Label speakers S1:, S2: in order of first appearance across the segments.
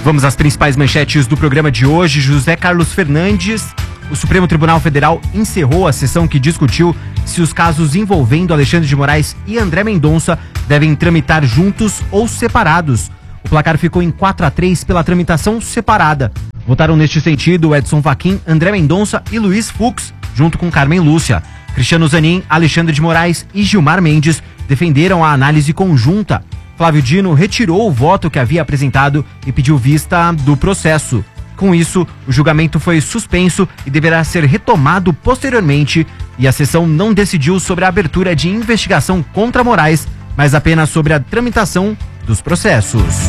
S1: Vamos às principais manchetes do programa de hoje. José Carlos Fernandes. O Supremo Tribunal Federal encerrou a sessão que discutiu se os casos envolvendo Alexandre de Moraes e André Mendonça devem tramitar juntos ou separados. O placar ficou em 4-3 pela tramitação separada. Votaram neste sentido Edson Fachin, André Mendonça e Luiz Fux, junto com Carmen Lúcia. Cristiano Zanin, Alexandre de Moraes e Gilmar Mendes defenderam a análise conjunta. Flávio Dino retirou o voto que havia apresentado e pediu vista do processo. Com isso, o julgamento foi suspenso e deverá ser retomado posteriormente, e a sessão não decidiu sobre a abertura de investigação contra Moraes, mas apenas sobre a tramitação dos processos.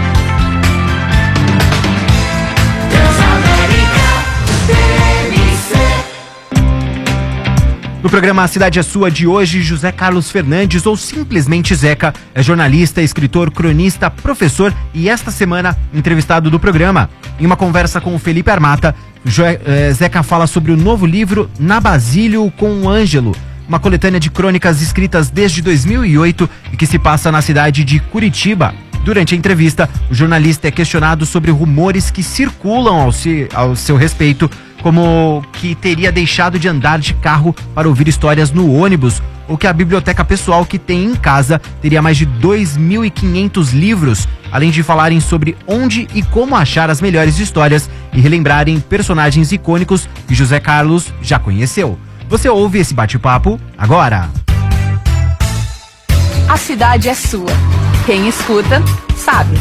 S1: No programa A Cidade é Sua de hoje, José Carlos Fernandes, ou simplesmente Zeca, é jornalista, escritor, cronista, professor e esta semana entrevistado do programa. Em uma conversa com o Felipe Armata, Zeca fala sobre o novo livro Na Basílio com o Ângelo, uma coletânea de crônicas escritas desde 2008 e que se passa na cidade de Curitiba. Durante a entrevista, o jornalista é questionado sobre rumores que circulam ao seu respeito, como que teria deixado de andar de carro para ouvir histórias no ônibus, ou que a biblioteca pessoal que tem em casa teria mais de 2.500 livros, além de falarem sobre onde e como achar as melhores histórias e relembrarem personagens icônicos que José Carlos já conheceu. Você ouve esse bate-papo agora.
S2: A cidade é sua. Quem escuta, sabe.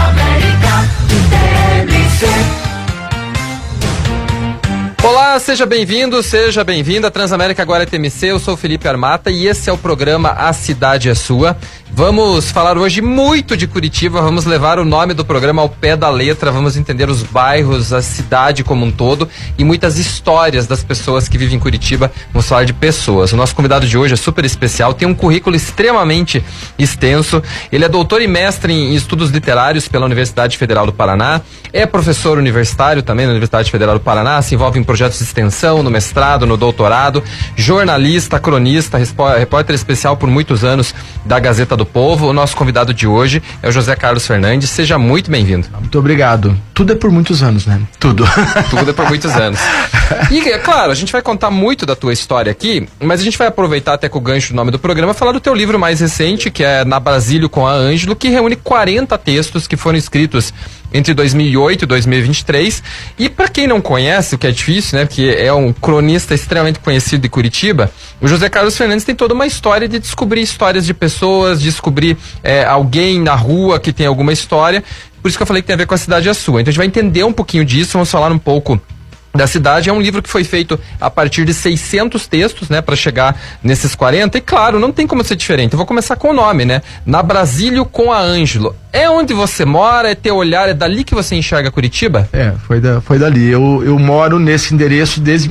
S3: Olá, seja bem-vindo, seja bem-vinda. Transamérica agora é TMC, eu sou o Felipe Armata e esse é o programa A Cidade é Sua. Vamos falar hoje muito de Curitiba, vamos levar o nome do programa ao pé da letra, vamos entender os bairros, a cidade como um todo e muitas histórias das pessoas que vivem em Curitiba. Vamos falar de pessoas. O nosso convidado de hoje é super especial, tem um currículo extremamente extenso. Ele é doutor e mestre em estudos literários pela Universidade Federal do Paraná, é professor universitário também na Universidade Federal do Paraná, se envolve em projetos de extensão, no mestrado, no doutorado, jornalista, cronista, repórter especial por muitos anos da Gazeta do Povo. O nosso convidado de hoje é o José Carlos Fernandes. Seja muito bem-vindo.
S4: Muito obrigado. Tudo é por muitos anos, né? Tudo.
S3: Tudo é por muitos anos. E, é claro, a gente vai contar muito da tua história aqui, mas a gente vai aproveitar até com o gancho do nome do programa, falar do teu livro mais recente, que é Na Basílio com a Ângelo, que reúne 40 textos que foram escritos entre 2008 e 2023. E para quem não conhece, o que é difícil, né, porque é um cronista extremamente conhecido de Curitiba, o José Carlos Fernandes tem toda uma história de descobrir histórias de pessoas, descobrir alguém na rua que tem alguma história. Por isso que eu falei que tem a ver com A Cidade é Sua. Então a gente vai entender um pouquinho disso, vamos falar um pouco da cidade. É um livro que foi feito a partir de 600 textos, né, para chegar nesses 40, e claro, não tem como ser diferente. Eu vou começar com o nome, né, Na Basílio com a Ângelo. É onde você mora, é teu olhar, é dali que você enxerga Curitiba?
S4: Foi dali. Eu moro nesse endereço desde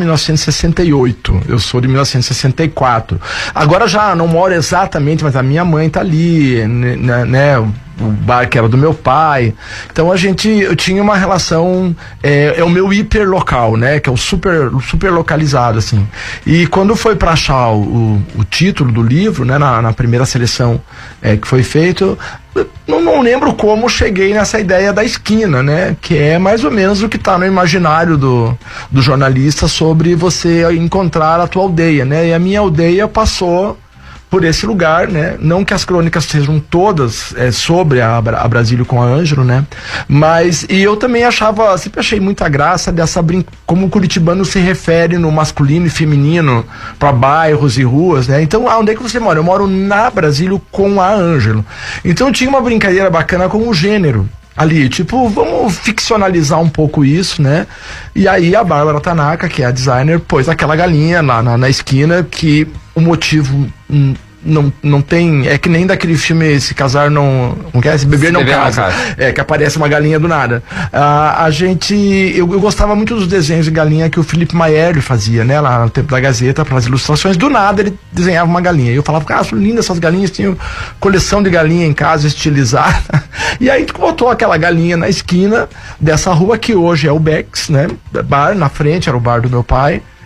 S4: 1968. Eu sou de 1964. Agora já não moro exatamente, mas a minha mãe tá ali, né, o bar que era do meu pai. Então eu tinha uma relação, é o meu hiperlocal, né, que é o super localizado, assim. E quando foi para achar o título do livro, né, na primeira seleção que foi feito, não lembro como cheguei nessa ideia da esquina, né, que é mais ou menos o que está no imaginário do jornalista sobre você encontrar a tua aldeia, né, e a minha aldeia passou por esse lugar, né? Não que as crônicas sejam todas sobre a Basílio com a Ângelo, né? Mas, e eu também sempre achei muita graça como o curitibano se refere no masculino e feminino para bairros e ruas, né? Então, onde é que você mora? Eu moro na Basílio com a Ângelo. Então tinha uma brincadeira bacana com o gênero ali, tipo, vamos ficcionalizar um pouco isso, né? E aí a Bárbara Tanaka, que é a designer, pôs aquela galinha lá na esquina, que o motivo não tem, é que nem daquele filme Se Casar Não quer, Se Beber Não Casa, que aparece uma galinha do nada. Eu gostava muito dos desenhos de galinha que o Felipe Maierli fazia, né, lá no tempo da Gazeta, para as ilustrações. Do nada ele desenhava uma galinha, e eu falava, cara, são lindas essas galinhas, tinha coleção de galinha em casa estilizada. E aí botou aquela galinha na esquina dessa rua que hoje é o Bex, né, bar, na frente era o bar do meu pai,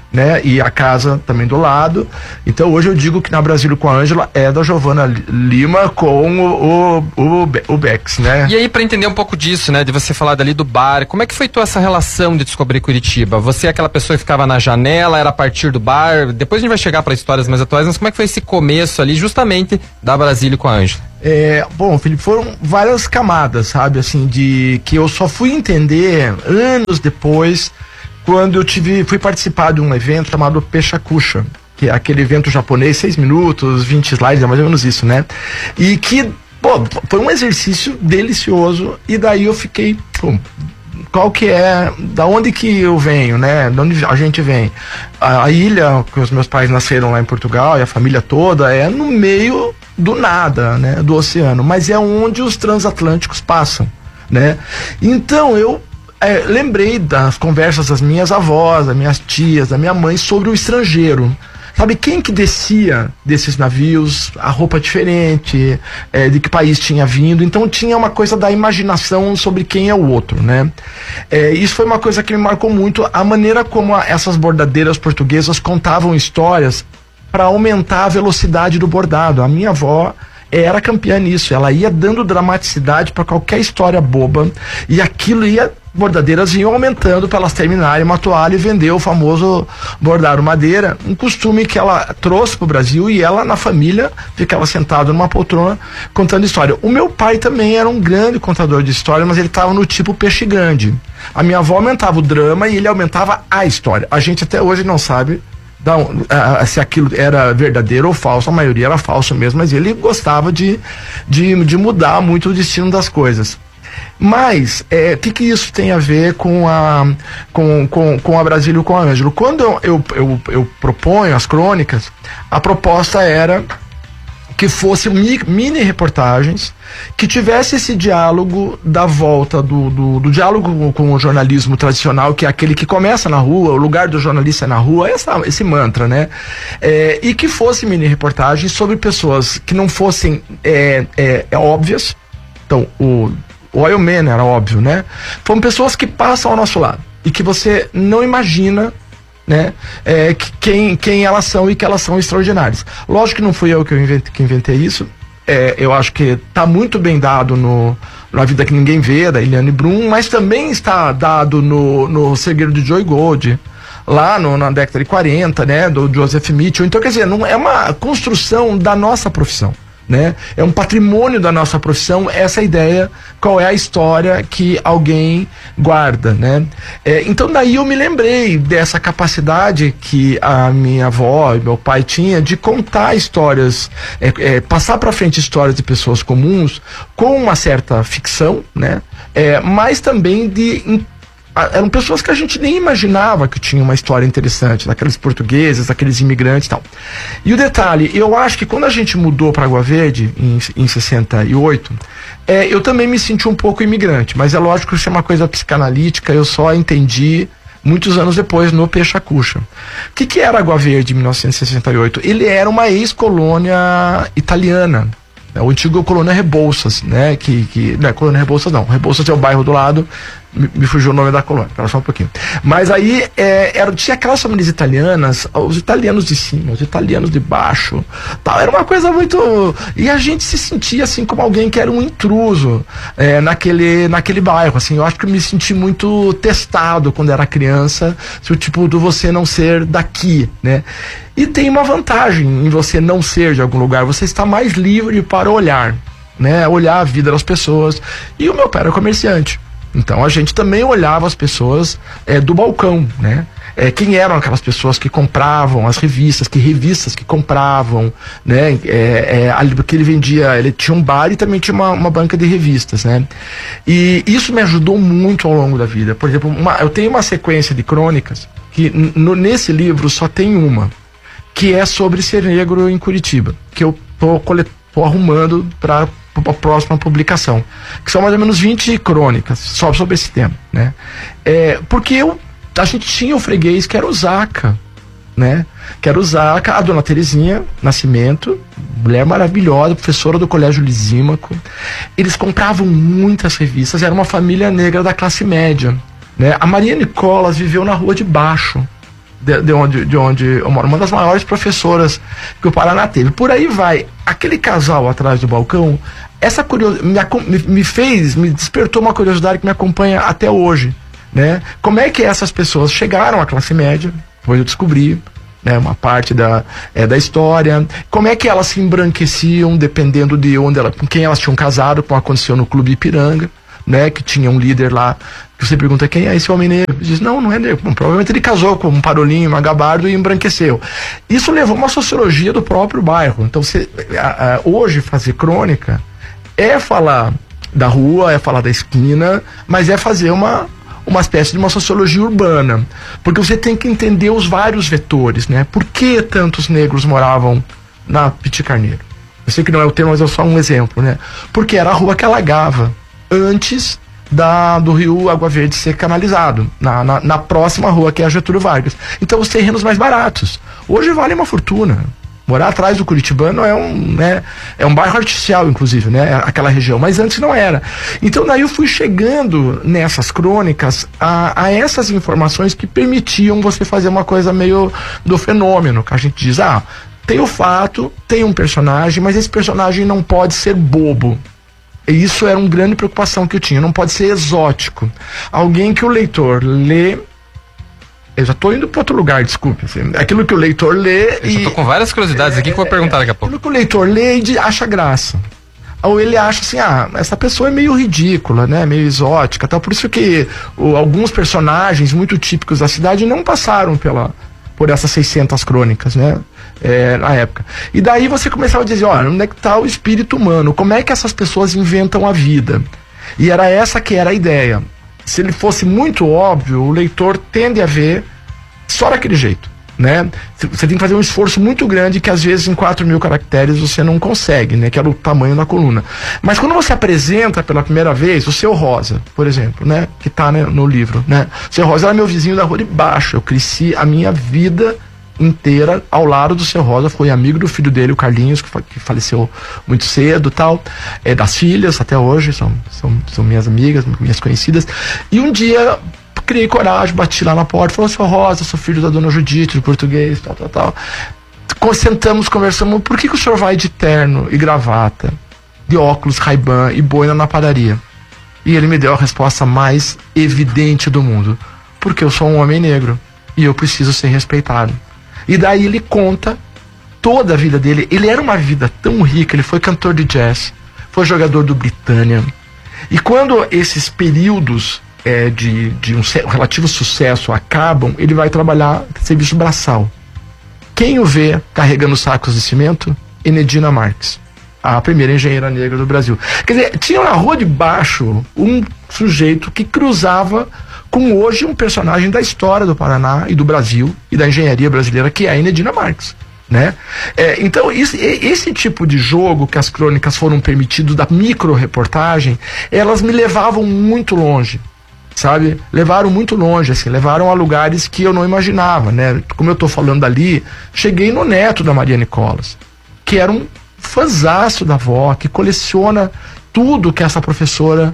S4: né? E a casa também do lado. Então hoje eu digo que na Brasília com a Ângela é da Giovana Lima com o Bex, né?
S3: E aí, pra entender um pouco disso, né, de você falar dali do bar, como é que foi tua essa relação de descobrir Curitiba? Você é aquela pessoa que ficava na janela, era a partir do bar, depois a gente vai chegar para histórias mais atuais, mas como é que foi esse começo ali, justamente, da Brasília com a Ângela?
S4: Bom, Felipe, foram várias camadas, sabe, assim, de que eu só fui entender anos depois, quando eu fui participar de um evento chamado Pechakucha, que é aquele evento japonês, 6 minutos, 20 slides, é mais ou menos isso, né? E que, foi um exercício delicioso, e daí eu fiquei, qual que é, da onde que eu venho, né? De onde a gente vem? A ilha, que os meus pais nasceram lá em Portugal, e a família toda, é no meio do nada, né? Do oceano, mas é onde os transatlânticos passam, né? Então eu lembrei das conversas das minhas avós, das minhas tias, da minha mãe sobre o estrangeiro. Sabe quem que descia desses navios, a roupa diferente, de que país tinha vindo, então tinha uma coisa da imaginação sobre quem é o outro, né? Isso foi uma coisa que me marcou muito, a maneira como essas bordadeiras portuguesas contavam histórias para aumentar a velocidade do bordado. A minha avó era campeã nisso, ela ia dando dramaticidade para qualquer história boba, e aquilo bordadeiras iam aumentando para elas terminarem uma toalha e vender o famoso bordado madeira, um costume que ela trouxe para o Brasil, e ela na família ficava sentada numa poltrona contando história. O meu pai também era um grande contador de história, mas ele estava no tipo peixe grande. A minha avó aumentava o drama e ele aumentava a história. A gente até hoje não sabe se aquilo era verdadeiro ou falso, a maioria era falso mesmo, mas ele gostava de mudar muito o destino das coisas. Mas, o que isso tem a ver com a Brasília e com a Ângela? Quando eu proponho as crônicas, a proposta era que fossem mini reportagens, que tivesse esse diálogo da volta do diálogo com o jornalismo tradicional, que é aquele que começa na rua, o lugar do jornalista é na rua, esse mantra, né? E que fosse mini reportagens sobre pessoas que não fossem óbvias. Então, o Oil Man era óbvio, né? Foram pessoas que passam ao nosso lado e que você não imagina, né? Quem elas são, e que elas são extraordinárias. Lógico que não fui eu que inventei isso. Eu acho que está muito bem dado na Vida Que Ninguém Vê, da Eliane Brum, mas também está dado no Segredo de Joy Gold, lá na década de 40, né? Do Joseph Mitchell. Então, quer dizer, não é uma construção da nossa profissão, né? É um patrimônio da nossa profissão, essa ideia, qual é a história que alguém guarda, né? Então daí eu me lembrei dessa capacidade que a minha avó e meu pai tinha de contar histórias, passar para frente histórias de pessoas comuns com uma certa ficção, né? Mas também eram pessoas que a gente nem imaginava que tinham uma história interessante, daqueles portugueses, daqueles imigrantes e tal. E o detalhe, eu acho que quando a gente mudou para Água Verde, em 68, eu também me senti um pouco imigrante, mas é lógico que isso é uma coisa psicanalítica, eu só entendi muitos anos depois no Pechakucha. O que era Água Verde em 1968? Ele era uma ex-colônia italiana, o antigo Colônia Rebouças, né? Não é Colônia Rebouças, não. Rebouças é o bairro do lado, me fugiu o nome da colônia, espera só um pouquinho. Mas aí tinha aquelas famílias italianas, os italianos de cima, os italianos de baixo, tal, era uma coisa muito. E a gente se sentia assim como alguém que era um intruso naquele bairro. Assim, eu acho que eu me senti muito testado quando era criança, o tipo do você não ser daqui, né? E tem uma vantagem em você não ser de algum lugar, você está mais livre para olhar, né? Olhar a vida das pessoas. E o meu pai era comerciante, então a gente também olhava as pessoas do balcão, né? Quem eram aquelas pessoas que compravam as revistas, que revistas que compravam, né? Porque ele vendia, ele tinha um bar e também tinha uma banca de revistas, né? E isso me ajudou muito ao longo da vida. Por exemplo, eu tenho uma sequência de crônicas que nesse livro só tem uma, que é sobre ser negro em Curitiba, que eu tô arrumando para a próxima publicação, que são mais ou menos 20 crônicas só sobre esse tema, né? Porque a gente tinha o freguês que era o Zaca, né? Que era o Zaca, a dona Terezinha Nascimento, mulher maravilhosa, professora do Colégio Lisímaco. Eles compravam muitas revistas, era uma família negra da classe média, né? A Maria Nicolas viveu na Rua de Baixo, de onde eu moro, uma das maiores professoras que o Paraná teve. Por aí vai. Aquele casal atrás do balcão, essa curiosidade me despertou uma curiosidade que me acompanha até hoje, né? Como é que essas pessoas chegaram à classe média? Depois eu descobri, né, uma parte da história. Como é que elas se embranqueciam dependendo de com quem elas tinham casado, como aconteceu no Clube Ipiranga, né, que tinha um líder lá, que você pergunta quem é esse homem negro, diz, não é negro. Bom, provavelmente ele casou com um parolinho, um gabardo e embranqueceu. Isso levou uma sociologia do próprio bairro. Então hoje fazer crônica é falar da rua, é falar da esquina, mas é fazer uma espécie de uma sociologia urbana, porque você tem que entender os vários vetores, né? Por que tantos negros moravam na Petit Carneiro? Eu sei que não é o termo, mas é só um exemplo, né? Porque era a rua que alagava antes do rio Água Verde ser canalizado, na próxima rua, que é a Getúlio Vargas. Então os terrenos mais baratos hoje valem uma fortuna. Morar atrás do Curitibano é um bairro artificial, inclusive, né? Aquela região, mas antes não era. Então daí eu fui chegando nessas crônicas a essas informações que permitiam você fazer uma coisa meio do fenômeno, que a gente diz, tem o fato, tem um personagem, mas esse personagem não pode ser bobo. E isso era uma grande preocupação que eu tinha, não pode ser exótico. Alguém que o leitor lê. Eu já estou indo para outro lugar, desculpe. Assim, aquilo que o leitor lê.
S3: Eu já tô com várias curiosidades aqui que eu vou perguntar daqui a pouco.
S4: Aquilo que o leitor lê e acha graça. Ou ele acha assim, essa pessoa é meio ridícula, né? Meio exótica. Tal. Por isso que alguns personagens muito típicos da cidade não passaram por essas 600 crônicas, né? Na época. E daí você começava a dizer, onde é que está o espírito humano? Como é que essas pessoas inventam a vida? E era essa que era a ideia. Se ele fosse muito óbvio, o leitor tende a ver só daquele jeito, né? Você tem que fazer um esforço muito grande que às vezes em 4.000 caracteres você não consegue, né? Que era o tamanho da coluna. Mas quando você apresenta pela primeira vez o Seu Rosa, por exemplo, né? Que está, né, no livro, né? O Seu Rosa era meu vizinho da rua de baixo. Eu cresci a minha vida inteira ao lado do Seu Rosa, foi amigo do filho dele, o Carlinhos, que faleceu muito cedo, tal, das filhas até hoje, são minhas amigas, minhas conhecidas. E um dia criei coragem, bati lá na porta, falou: Seu Rosa, sou filho da dona Judite, de português, tal. Sentamos, conversamos, por que o senhor vai de terno e gravata, de óculos Ray-Ban e boina na padaria? E ele me deu a resposta mais evidente do mundo: porque eu sou um homem negro e eu preciso ser respeitado. E daí ele conta toda a vida dele. Ele era uma vida tão rica, ele foi cantor de jazz, foi jogador do Britânia. E quando esses períodos de um relativo sucesso acabam, ele vai trabalhar serviço braçal. Quem o vê carregando sacos de cimento? Enedina Marques, a primeira engenheira negra do Brasil. Quer dizer, tinha na rua de baixo um sujeito que cruzava com hoje um personagem da história do Paraná e do Brasil e da engenharia brasileira, que é a Enedina Marques, né? Então esse tipo de jogo que as crônicas foram permitidos, da micro-reportagem, elas me levavam muito longe, sabe? Levaram muito longe, assim, levaram a lugares que eu não imaginava, né? Como eu tô falando ali, cheguei no neto da Maria Nicolas, que era um fãzaço da avó, que coleciona tudo que essa professora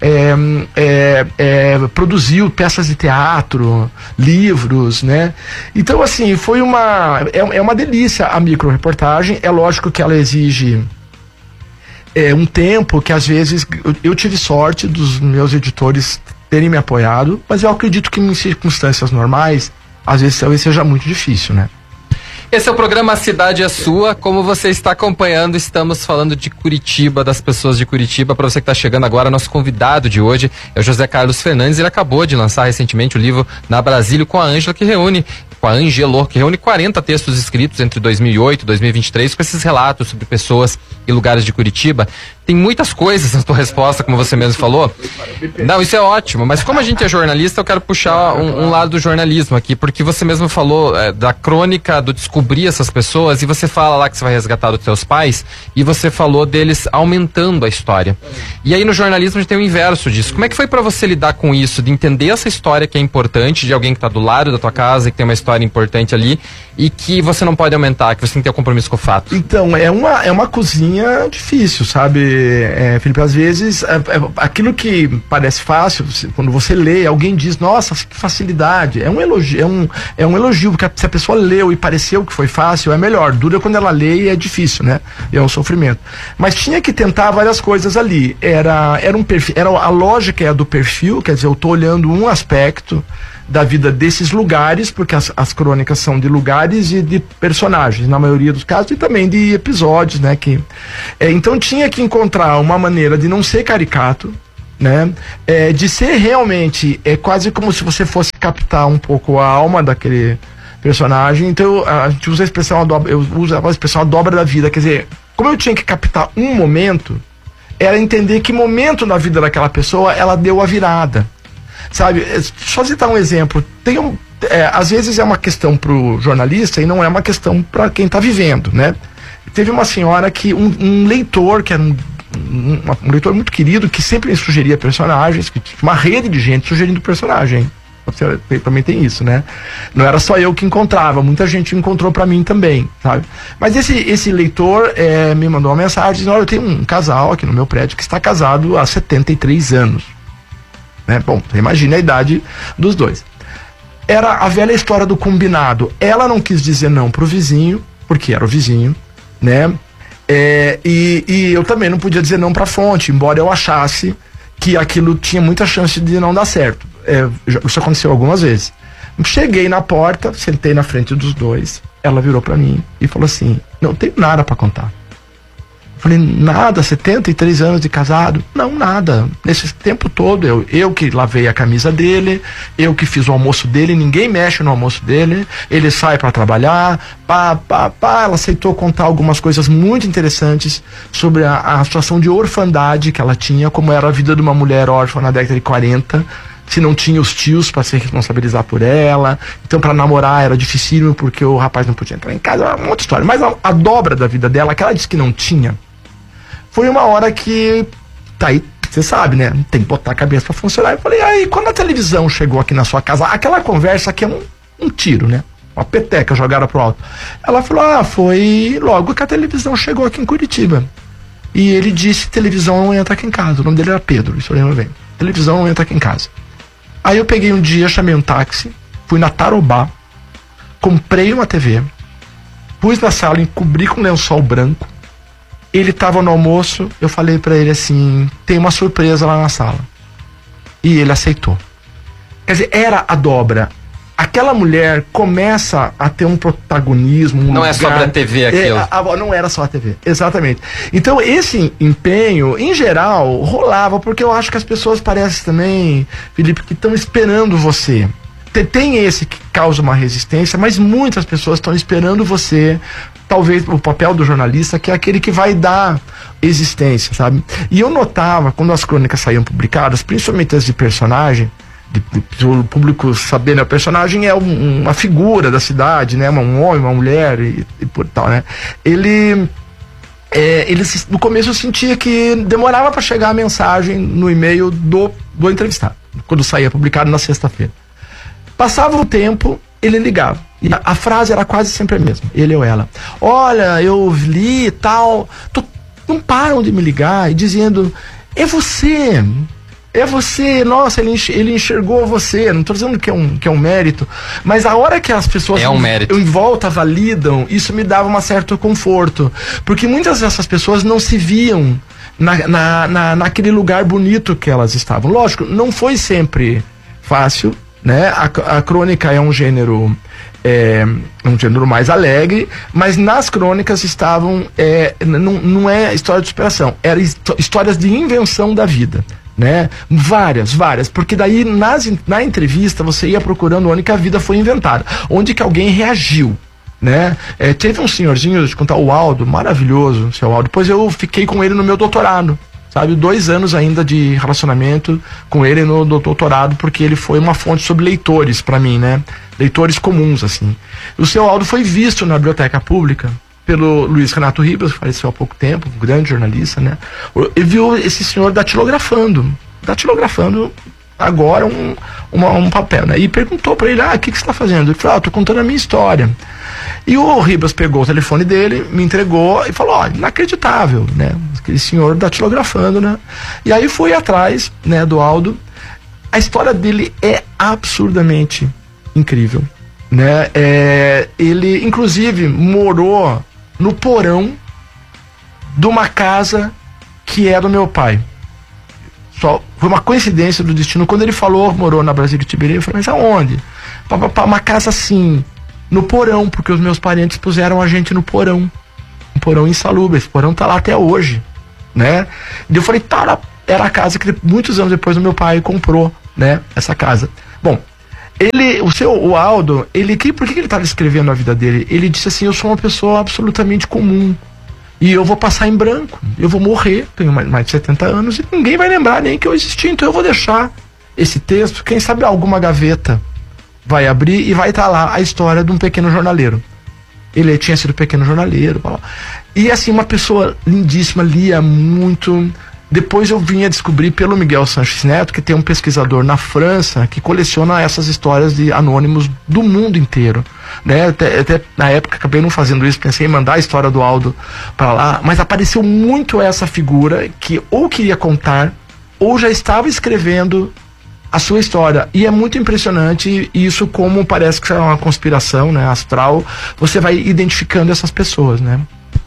S4: produziu, peças de teatro, livros, né? Então, assim, foi uma delícia a micro-reportagem. É lógico que ela exige um tempo que, às vezes, eu tive sorte dos meus editores terem me apoiado, mas eu acredito que em circunstâncias normais, às vezes talvez seja muito difícil, né?
S3: Esse é o programa A Cidade é Sua. Como você está acompanhando, estamos falando de Curitiba, das pessoas de Curitiba. Para você que está chegando agora, nosso convidado de hoje é o José Carlos Fernandes. Ele acabou de lançar recentemente o livro Na Brasília com a Ângela, que reúne 40 textos escritos entre 2008 e 2023, com esses relatos sobre pessoas e lugares de Curitiba. Tem muitas coisas na tua resposta, como você mesmo falou. Não, isso é ótimo, mas como a gente é jornalista, eu quero puxar um lado do jornalismo aqui, porque você mesmo falou da crônica, do descobrir essas pessoas, e você fala lá que você vai resgatar dos teus pais, e você falou deles aumentando a história. E aí no jornalismo a gente tem o inverso disso. Como é que foi pra você lidar com isso, de entender essa história que é importante, de alguém que tá do lado da tua casa e que tem uma história importante ali, e que você não pode aumentar, que você tem que ter um compromisso com o fato?
S4: Então, é uma cozinha difícil, sabe, Felipe? Às vezes, aquilo que parece fácil, quando você lê, alguém diz, nossa, que facilidade. É um elogio, é um elogio, porque se a pessoa leu e pareceu que foi fácil, é melhor. Dura quando ela lê e é difícil, né? É um sofrimento. Mas tinha que tentar várias coisas ali. Era um perfil, a lógica é a do perfil, quer dizer, eu tô olhando um aspecto da vida desses lugares, porque as crônicas são de lugares e de personagens, na maioria dos casos, e também de episódios, né? Então tinha que encontrar uma maneira de não ser caricato, né? De ser realmente, quase como se você fosse captar um pouco a alma daquele personagem. Então a gente usa a expressão, eu uso a expressão a dobra da vida, quer dizer, como eu tinha que captar um momento, era entender que momento na vida daquela pessoa ela deu a virada. Sabe, só citar um exemplo, às vezes é uma questão pro jornalista e não é uma questão para quem tá vivendo, né? Teve uma senhora que, um leitor, que era um leitor muito querido, que sempre sugeria personagens, que tinha uma rede de gente sugerindo personagem. Você também tem isso, né? Não era só eu que encontrava, muita gente encontrou para mim também, sabe? Mas esse leitor me mandou uma mensagem dizendo, olha, eu tenho um casal aqui no meu prédio que está casado há 73 anos. Né? Bom, você imagina a idade dos dois. Era a velha história do combinado. Ela não quis dizer não pro vizinho, porque era o vizinho, né? E eu também não podia dizer não pra fonte, embora eu achasse que aquilo tinha muita chance de não dar certo. Isso aconteceu algumas vezes. Cheguei na porta, sentei na frente dos dois, ela virou pra mim e falou assim, não tenho nada pra contar. Falei, nada, 73 anos de casado? Não, nada. Nesse tempo todo, eu que lavei a camisa dele, eu que fiz o almoço dele, ninguém mexe no almoço dele, ele sai para trabalhar, ela aceitou contar algumas coisas muito interessantes sobre a situação de orfandade que ela tinha, como era a vida de uma mulher órfã na década de 40, se não tinha os tios para se responsabilizar por ela, então para namorar era dificílimo porque o rapaz não podia entrar em casa, era uma outra história. Mas a dobra da vida dela, que ela disse que não tinha, foi uma hora que, tá aí, você sabe, né? Tem que botar a cabeça pra funcionar. Eu falei, aí, quando a televisão chegou aqui na sua casa, aquela conversa aqui é um tiro, né? Uma peteca jogada pro alto. Ela falou, foi logo que a televisão chegou aqui em Curitiba. E ele disse, televisão não entra aqui em casa. O nome dele era Pedro, isso eu lembro bem. Televisão não entra aqui em casa. Aí eu peguei um dia, chamei um táxi, fui na Tarobá, comprei uma TV, pus na sala, encobri com lençol branco. Ele estava no almoço, eu falei pra ele assim, tem uma surpresa lá na sala. E ele aceitou. Quer dizer, era a dobra. Aquela mulher começa a ter um protagonismo, um
S3: não
S4: lugar,
S3: é só pra TV aquilo.
S4: Não era só a TV, exatamente. Então esse empenho, em geral, rolava, porque eu acho que as pessoas parecem também, Felipe, que estão esperando você. Tem esse que causa uma resistência, mas muitas pessoas estão esperando você, talvez o papel do jornalista, que é aquele que vai dar existência, sabe? E eu notava, quando as crônicas saíam publicadas, principalmente as de personagem, o público saber, né? O personagem é uma figura da cidade, né? Um homem, uma mulher e por tal, né? Ele no começo eu sentia que demorava para chegar a mensagem no e-mail do entrevistado, quando saía publicado na sexta-feira. Passava o tempo, ele ligava. E a frase era quase sempre a mesma, ele ou ela. Olha, eu li e tal. Não param de me ligar e dizendo, é você, nossa, ele enxergou você. Não estou dizendo que é um mérito, mas a hora que as pessoas em volta validam, isso me dava um certo conforto. Porque muitas dessas pessoas não se viam naquele lugar bonito que elas estavam. Lógico, não foi sempre fácil, né? A crônica é um gênero mais alegre, mas nas crônicas estavam não é história de superação, eram histórias de invenção da vida, né? Várias, porque daí na entrevista você ia procurando onde que a vida foi inventada, onde que alguém reagiu, né? Teve um senhorzinho, deixa eu contar, o Aldo, maravilhoso, o seu Aldo, depois eu fiquei com ele no meu doutorado, sabe, 2 anos ainda de relacionamento com ele no doutorado, porque ele foi uma fonte sobre leitores pra mim, né? Leitores comuns, assim. O seu Aldo foi visto na biblioteca pública pelo Luiz Renato Ribas, que faleceu há pouco tempo, um grande jornalista, né? E viu esse senhor datilografando agora um papel, né? E perguntou para ele, o que você está fazendo? Ele falou, tô contando a minha história. E o Ribas pegou o telefone dele, me entregou e falou, inacreditável, né? Aquele senhor datilografando, né? E aí fui atrás, né, do Aldo. A história dele é absurdamente incrível, né? Ele, inclusive, morou no porão de uma casa que é do meu pai. Só foi uma coincidência do destino. Quando ele falou, morou na Brasília Tiberê, eu falei, mas aonde? Uma casa assim, no porão, porque os meus parentes puseram a gente no porão. Um porão insalubre, esse porão tá lá até hoje, né? E eu falei, era a casa que muitos anos depois o meu pai comprou, né? Essa casa. Bom, o Aldo, por que ele estava escrevendo a vida dele? Ele disse assim, eu sou uma pessoa absolutamente comum. E eu vou passar em branco, eu vou morrer, tenho mais de 70 anos e ninguém vai lembrar nem que eu existi, então eu vou deixar esse texto, quem sabe alguma gaveta vai abrir e vai estar lá a história de um pequeno jornaleiro. Ele tinha sido pequeno jornaleiro, e assim, uma pessoa lindíssima, lia muito. Depois eu vim a descobrir pelo Miguel Sanches Neto, que tem um pesquisador na França que coleciona essas histórias de anônimos do mundo inteiro, né? Até na época acabei não fazendo isso, pensei em mandar a história do Aldo para lá, mas apareceu muito essa figura que ou queria contar ou já estava escrevendo a sua história, e é muito impressionante isso, como parece que é uma conspiração, né, astral, você vai identificando essas pessoas, né?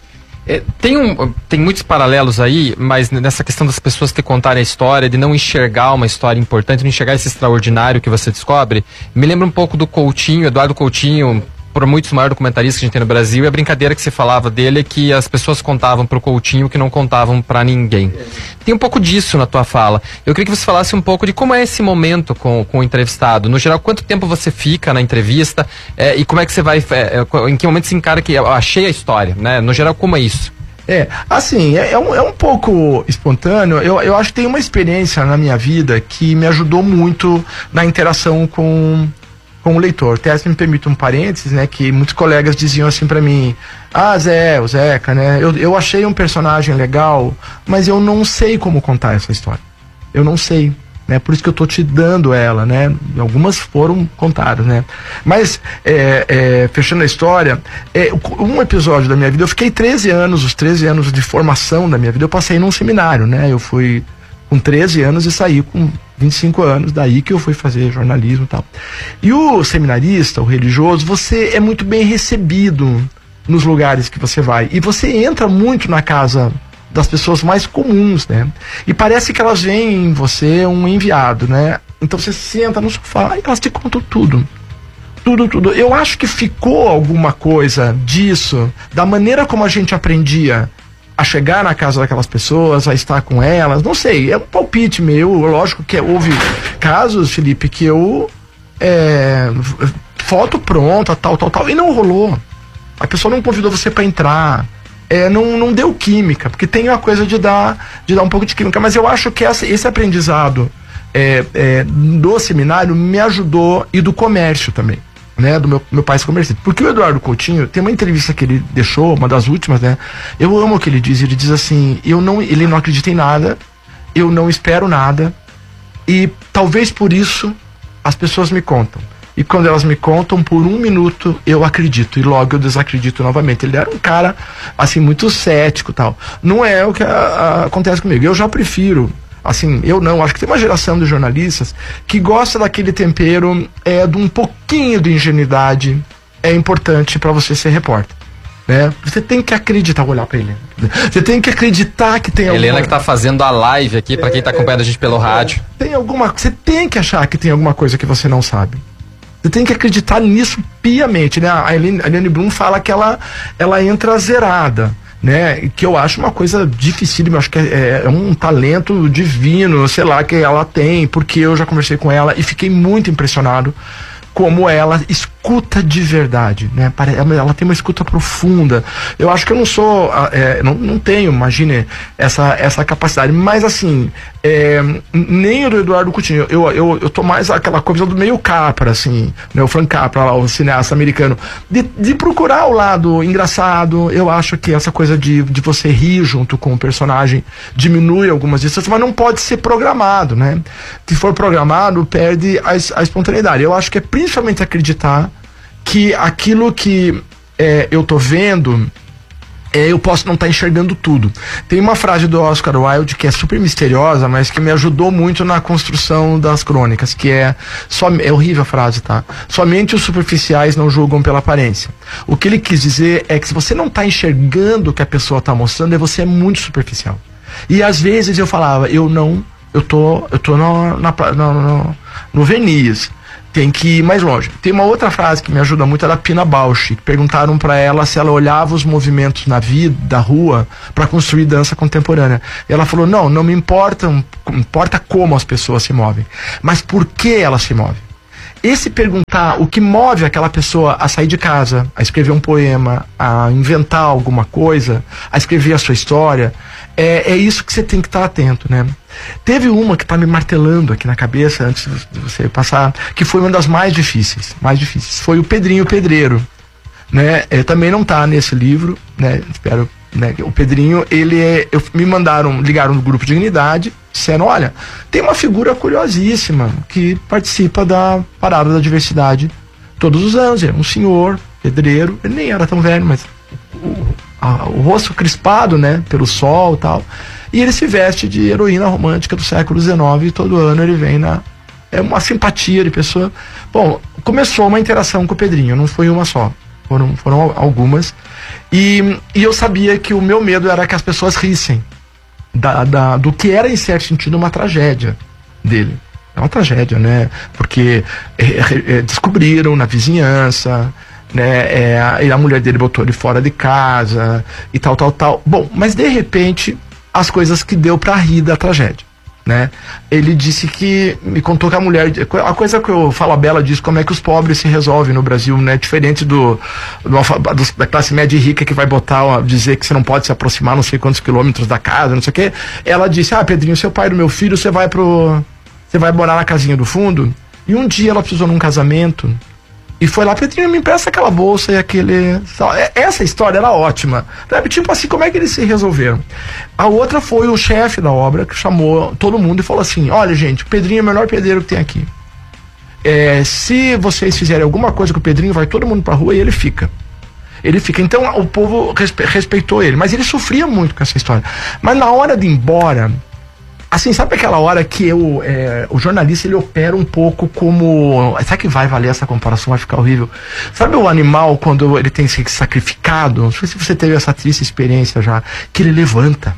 S3: Tem muitos paralelos aí, mas nessa questão das pessoas te contarem a história, de não enxergar uma história importante, não enxergar esse extraordinário que você descobre, me lembra um pouco do Coutinho, Eduardo Coutinho, por muitos maiores documentaristas que a gente tem no Brasil, e a brincadeira que se falava dele é que as pessoas contavam pro Coutinho o que não contavam para ninguém. Tem um pouco disso na tua fala. Eu queria que você falasse um pouco de como é esse momento com o entrevistado. No geral, quanto tempo você fica na entrevista e como é que você vai... em que momento se encara que eu achei a história, né? No geral, como é isso?
S4: Assim, é um pouco espontâneo. Eu acho que tem uma experiência na minha vida que me ajudou muito na interação com o leitor. Até se me permite um parênteses, né, que muitos colegas diziam assim pra mim, o Zeca, né, eu achei um personagem legal, mas eu não sei como contar essa história. Eu não sei, né, por isso que eu tô te dando ela, né, algumas foram contadas, né, mas fechando a história, um episódio da minha vida, eu fiquei 13 anos, os 13 anos de formação da minha vida, eu passei num seminário, né, eu fui com 13 anos e saí com 25 anos, daí que eu fui fazer jornalismo e tal. E o seminarista, o religioso, você é muito bem recebido nos lugares que você vai. E você entra muito na casa das pessoas mais comuns, né? E parece que elas veem em você um enviado, né? Então você senta no sofá e elas te contam tudo. Tudo. Eu acho que ficou alguma coisa disso, da maneira como a gente aprendia a chegar na casa daquelas pessoas, a estar com elas, não sei, é um palpite meu, lógico que houve casos, Felipe, que eu foto pronta, tal, e não rolou. A pessoa não convidou você para entrar, não deu química, porque tem uma coisa de dar um pouco de química, mas eu acho que esse aprendizado do seminário me ajudou, e do comércio também, né, do meu pai comerciante. Porque o Eduardo Coutinho, tem uma entrevista que ele deixou, uma das últimas, né, eu amo o que ele diz assim, ele não acredita em nada, eu não espero nada, e talvez por isso as pessoas me contam. E quando elas me contam, por um minuto eu acredito, e logo eu desacredito novamente. Ele era um cara, assim, muito cético e tal. Não é o que acontece comigo. Eu já prefiro, assim, acho que tem uma geração de jornalistas que gosta daquele tempero, de um pouquinho de ingenuidade, é importante para você ser repórter, né? Você tem que acreditar, vou olhar para ele. Você tem que acreditar que tem
S3: Helena que tá fazendo a live aqui, para quem tá acompanhando a gente pelo rádio.
S4: Você tem que achar que tem alguma coisa que você não sabe. Você tem que acreditar nisso piamente, né? A Eliane Brum fala que ela entra zerada, né? Que eu acho uma coisa dificílima, eu acho que é um talento divino, sei lá, que ela tem, porque eu já conversei com ela e fiquei muito impressionado como ela escuta de verdade, né? Ela tem uma escuta profunda. Eu acho que eu não sou, não tenho, imagine, essa capacidade, mas assim, nem o do Eduardo Coutinho, eu tô mais aquela coisa do meio Capra, assim, né? O Frank Capra, o cineasta americano, de procurar o lado engraçado. Eu acho que essa coisa de você rir junto com o personagem diminui algumas distâncias, mas não pode ser programado, né? Se for programado, perde a espontaneidade. Eu acho que é principalmente acreditar que aquilo que eu tô vendo, eu posso não estar enxergando tudo. Tem uma frase do Oscar Wilde que é super misteriosa, mas que me ajudou muito na construção das crônicas, que é horrível a frase, tá? Somente os superficiais não julgam pela aparência. O que ele quis dizer é que se você não está enxergando o que a pessoa está mostrando, você é muito superficial. E às vezes eu falava, eu tô no Venice, tem que ir mais longe. Tem uma outra frase que me ajuda muito, é da Pina Bausch, que perguntaram para ela se ela olhava os movimentos na vida, da rua, para construir dança contemporânea. E ela falou, não me importa como as pessoas se movem, mas por que elas se movem. Esse perguntar o que move aquela pessoa a sair de casa, a escrever um poema, a inventar alguma coisa, a escrever a sua história, é isso que você tem que estar atento, né? Teve uma que está me martelando aqui na cabeça, antes de você passar, que foi uma das mais difíceis. Foi o Pedrinho Pedreiro, né? Também não está nesse livro, né? Espero, né? O Pedrinho, ligaram no grupo Dignidade, disseram, olha, tem uma figura curiosíssima que participa da Parada da Diversidade todos os anos. É um senhor pedreiro, ele nem era tão velho, mas o rosto crispado, né, pelo sol e tal, e ele se veste de heroína romântica do século XIX, e todo ano ele vem é uma simpatia de pessoa. Bom, começou uma interação com o Pedrinho, não foi uma só, foram algumas, e eu sabia que o meu medo era que as pessoas rissem do que era, em certo sentido, uma tragédia dele. É uma tragédia, né, porque descobriram na vizinhança, né, e a mulher dele botou ele fora de casa e tal. Bom, mas de repente as coisas que deu pra rir da tragédia, né? Ele disse que, me contou que a coisa que o Fala Bela diz, como é que os pobres se resolvem no Brasil, né? Diferente da classe média e rica que vai dizer que você não pode se aproximar não sei quantos quilômetros da casa, não sei o quê. Ela disse, Pedrinho, seu pai do meu filho, você vai morar na casinha do fundo. E um dia ela precisou num casamento e foi lá, Pedrinho, me empresta aquela bolsa e aquele... Essa história era ótima. Tipo assim, como é que eles se resolveram? A outra foi o chefe da obra, que chamou todo mundo e falou assim, olha, gente, o Pedrinho é o melhor pedreiro que tem aqui. Se vocês fizerem alguma coisa com o Pedrinho, vai todo mundo pra rua e ele fica. Então o povo respeitou ele, mas ele sofria muito com essa história. Mas na hora de ir embora... Assim, sabe aquela hora que o jornalista, ele opera um pouco como... Será que vai valer essa comparação? Vai ficar horrível. Sabe o animal, quando ele tem que ser sacrificado? Não sei se você teve essa triste experiência já. Que ele levanta.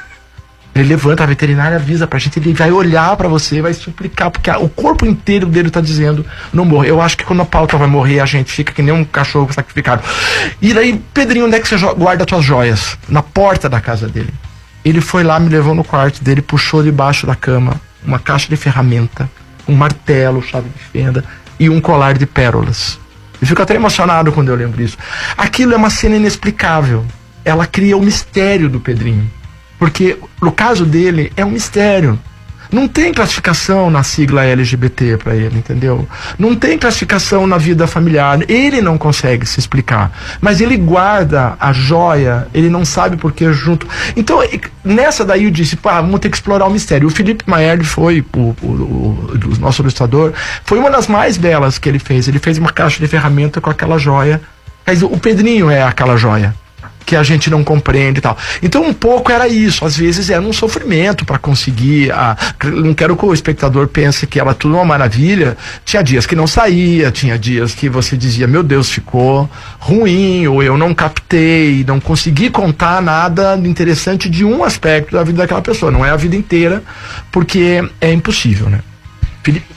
S4: A veterinária avisa pra gente, ele vai olhar pra você, vai suplicar, porque o corpo inteiro dele tá dizendo, não morre. Eu acho que quando a pauta vai morrer, a gente fica que nem um cachorro sacrificado. E daí, Pedrinho, onde é que você guarda as tuas joias? Na porta da casa dele. Ele foi lá, me levou no quarto dele, puxou debaixo da cama uma caixa de ferramenta, um martelo, chave de fenda e um colar de pérolas. Eu fico até emocionado quando eu lembro disso. Aquilo é uma cena inexplicável. Ela cria o mistério do Pedrinho. Porque no caso dele é um mistério. Não tem classificação na sigla LGBT pra ele, entendeu? Não tem classificação na vida familiar. Ele não consegue se explicar. Mas ele guarda a joia, ele não sabe por que junto. Então, nessa daí eu disse, vamos ter que explorar o mistério. O Felipe Maerli foi, o nosso ilustrador, foi uma das mais belas que ele fez. Ele fez uma caixa de ferramenta com aquela joia. Mas o Pedrinho é aquela joia que a gente não compreende e tal. Então um pouco era isso, às vezes era um sofrimento para conseguir, não quero que o espectador pense que era tudo uma maravilha, tinha dias que não saía, tinha dias que você dizia, meu Deus, ficou ruim, ou eu não captei, não consegui contar nada interessante de um aspecto da vida daquela pessoa, não é a vida inteira, porque é impossível, né? Felipe?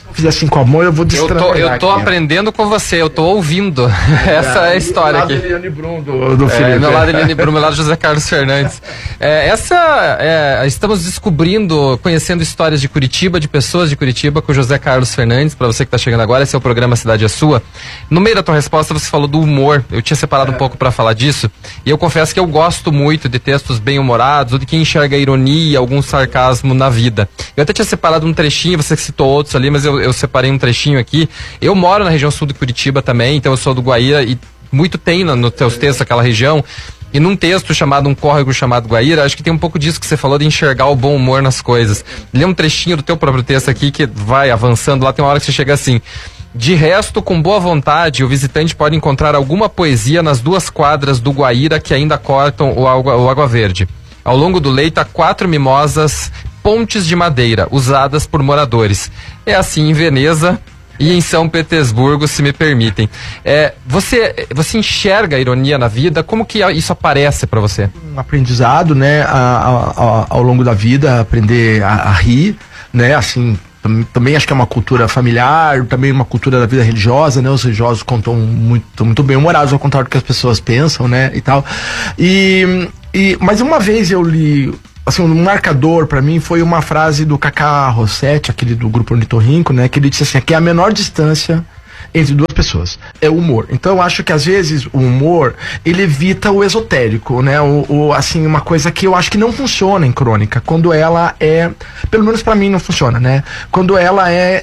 S4: fizer assim com a mão, eu vou destravar.
S3: Eu tô aprendendo com você, eu tô ouvindo. Essa é a história aqui.
S4: Eliane Brum do Felipe.
S3: Meu lado Eliane Brum, meu lado José Carlos Fernandes. Estamos descobrindo, conhecendo histórias de Curitiba, de pessoas de Curitiba, com o José Carlos Fernandes. Pra você que tá chegando agora, esse é o programa Cidade é Sua. No meio da tua resposta, você falou do humor. Eu tinha separado um pouco pra falar disso. E eu confesso que eu gosto muito de textos bem-humorados, ou de quem enxerga ironia, algum sarcasmo na vida. Eu até tinha separado um trechinho, você citou outros ali, mas eu separei um trechinho aqui. Eu moro na região sul de Curitiba também, então eu sou do Guaíra e muito tem nos teus textos aquela região. E num texto chamado Um Córrego Chamado Guaíra, acho que tem um pouco disso que você falou de enxergar o bom humor nas coisas. Lê um trechinho do teu próprio texto aqui que vai avançando, lá tem uma hora que você chega assim: de resto, com boa vontade, o visitante pode encontrar alguma poesia nas 2 quadras do Guaíra que ainda cortam o Água Verde. Ao longo do leito há 4 mimosas, pontes de madeira, usadas por moradores. É assim em Veneza e em São Petersburgo, se me permitem. Você enxerga a ironia na vida? Como que isso aparece para você?
S4: Um aprendizado, né, ao longo da vida, aprender a rir, né, assim... Também acho que é uma cultura familiar, também uma cultura da vida religiosa, né? Os religiosos contam muito bem humorados, ao contrário do que as pessoas pensam, né? E tal. Mas uma vez eu li, assim, um marcador pra mim foi uma frase do Cacá Rossetti, aquele do grupo Ornitorrinco, né? Que ele disse assim, que é a menor distância entre 2 pessoas, é o humor. Então eu acho que às vezes o humor, ele evita o esotérico, né? Assim, uma coisa que eu acho que não funciona em crônica, quando ela é, pelo menos pra mim não funciona, né? Quando ela é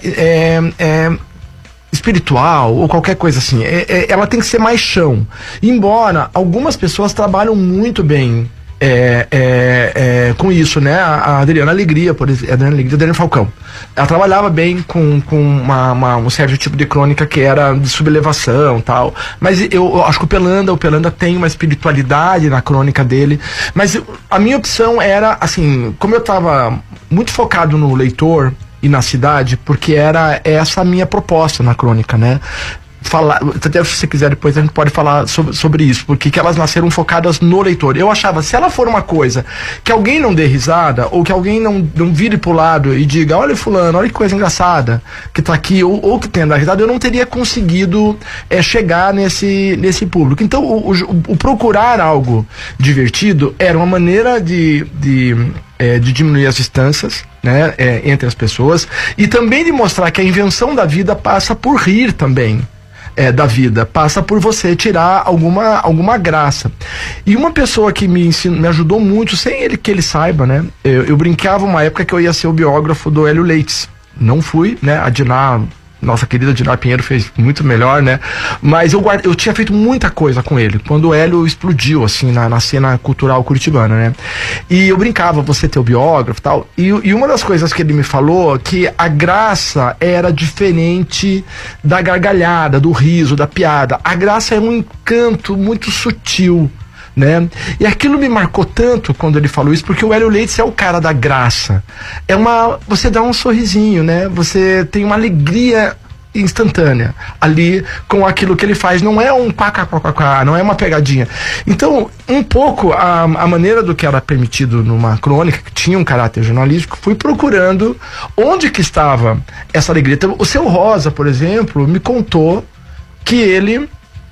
S4: espiritual ou qualquer coisa assim, ela tem que ser mais chão. Embora algumas pessoas trabalham muito bem com isso, né? A Adriana Alegria, por exemplo, Adriana Falcão, ela trabalhava bem com um certo tipo de crônica que era de sublevação e tal, mas eu acho que o Pelanda tem uma espiritualidade na crônica dele, mas a minha opção era, assim, como eu estava muito focado no leitor e na cidade, porque era essa a minha proposta na crônica, né? Até se você quiser depois a gente pode falar sobre isso, porque que elas nasceram focadas no leitor. Eu achava, se ela for uma coisa que alguém não dê risada, ou que alguém não vire pro lado e diga, olha fulano, olha que coisa engraçada que tá aqui, ou que tenha dado risada, eu não teria conseguido chegar nesse público. Então o procurar algo divertido era uma maneira de diminuir as distâncias, né, entre as pessoas, e também de mostrar que a invenção da vida passa por rir também. Da vida, passa por você tirar alguma graça. E uma pessoa que me ajudou muito, sem que ele saiba, né? Eu brincava uma época que eu ia ser o biógrafo do Hélio Leites. Não fui, né? A Dinar, nossa querida Dinar Pinheiro, fez muito melhor, né? Mas eu tinha feito muita coisa com ele, quando o Hélio explodiu, assim, na cena cultural curitibana, né? E eu brincava, você ter o biógrafo e tal. E uma das coisas que ele me falou, que a graça era diferente da gargalhada, do riso, da piada. A graça é um encanto muito sutil, né? E aquilo me marcou tanto quando ele falou isso, porque o Hélio Leites é o cara da graça. Você dá um sorrisinho, né? Você tem uma alegria instantânea ali com aquilo que ele faz. Não é um pá, não é uma pegadinha. Então, um pouco a maneira do que era permitido numa crônica, que tinha um caráter jornalístico, fui procurando onde que estava essa alegria. Então, o Seu Rosa, por exemplo, me contou que ele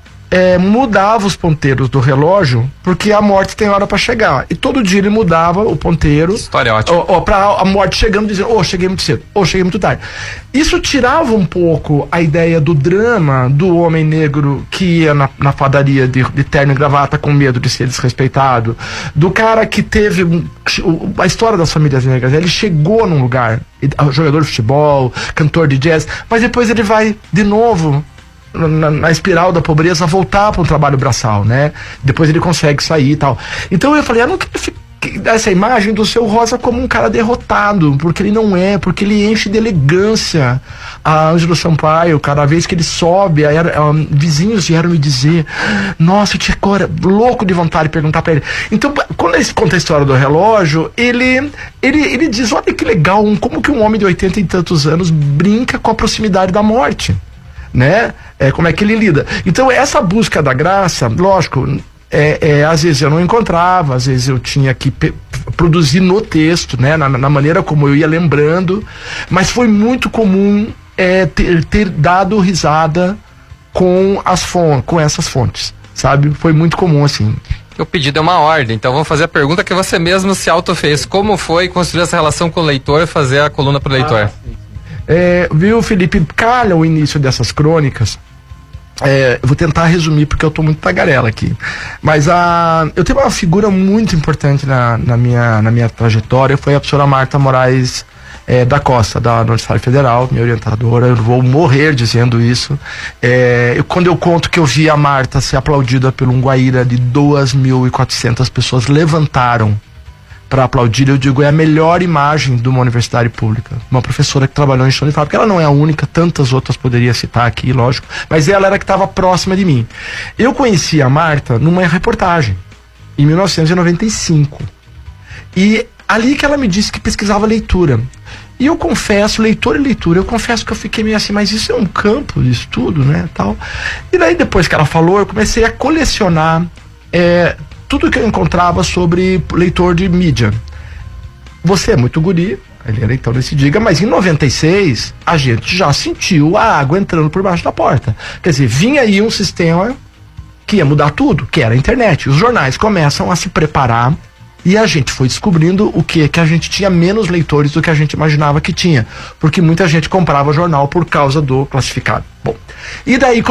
S4: mudava os ponteiros do relógio porque a morte tem hora para chegar, e todo dia ele mudava o ponteiro.
S3: História ótima.
S4: Pra a morte chegando, dizendo, cheguei muito cedo, cheguei muito tarde. Isso tirava um pouco a ideia do drama do homem negro que ia na padaria de terno e gravata com medo de ser desrespeitado, do cara que teve a história das famílias negras. Ele chegou num lugar, jogador de futebol, cantor de jazz, mas depois ele vai de novo na espiral da pobreza, voltar para um trabalho braçal, né? Depois ele consegue sair e tal. Então eu falei, eu não quero essa imagem do Seu Rosa como um cara derrotado, porque ele não é, porque ele enche de elegância a Ângelo Sampaio. Cada vez que ele sobe, vizinhos vieram me dizer, nossa, eu tinha louco de vontade de perguntar para ele. Então, quando ele conta a história do relógio, ele diz, olha que legal, como que um homem de 80 e tantos anos brinca com a proximidade da morte, né? Como é que ele lida. Então essa busca da graça, lógico, às vezes eu não encontrava, às vezes eu tinha que produzir no texto, né? Na maneira como eu ia lembrando, mas foi muito comum ter dado risada com essas fontes, sabe? Foi muito comum, assim.
S3: O pedido é uma ordem, então vamos fazer a pergunta que você mesmo se auto-fez. Como foi construir essa relação com o leitor e fazer a coluna pro leitor?
S4: Viu, Felipe? Calha o início dessas crônicas. Eu vou tentar resumir porque eu tô muito tagarela aqui. Mas eu tenho uma figura muito importante na minha trajetória, foi a professora Marta Moraes da Costa, da Universidade Federal, minha orientadora. Eu vou morrer dizendo isso. Quando eu conto que eu vi a Marta ser aplaudida por um Guaíra de 2.400 pessoas levantaram para aplaudir, eu digo, é a melhor imagem de uma universidade pública. Uma professora que trabalhou em chão de fábrica, ela não é a única, tantas outras poderia citar aqui, lógico, mas ela era que estava próxima de mim. Eu conheci a Marta numa reportagem, em 1995. E ali que ela me disse que pesquisava leitura. E eu confesso, leitor e leitura, eu confesso que eu fiquei meio assim, mas isso é um campo de estudo, né, tal. E daí, depois que ela falou, eu comecei a colecionar tudo que eu encontrava sobre leitor de mídia. Você é muito guri, ele é leitor desse Diga, mas em 96 a gente já sentiu a água entrando por baixo da porta. Quer dizer, vinha aí um sistema que ia mudar tudo, que era a internet. Os jornais começam a se preparar e a gente foi descobrindo o que a gente tinha menos leitores do que a gente imaginava que tinha, porque muita gente comprava jornal por causa do classificado. Bom, e daí